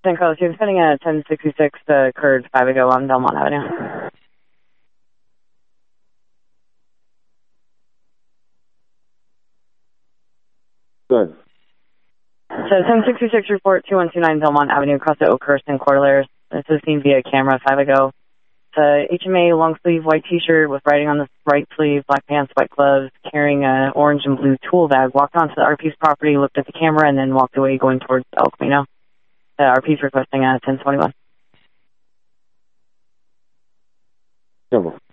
St. Carlos, you're sending a 1066 to Curd 5 ago on Belmont Avenue. Good. So 1066 report 2129 Belmont Avenue across the Oakhurst and Cordilleras. This is seen via camera 5 ago. It's a HMA long sleeve white t-shirt with writing on the right sleeve, black pants, white gloves, carrying an orange and blue tool bag, walked onto the RP's property, looked at the camera, and then walked away going towards El Camino. The RP's requesting a 1021. Simple.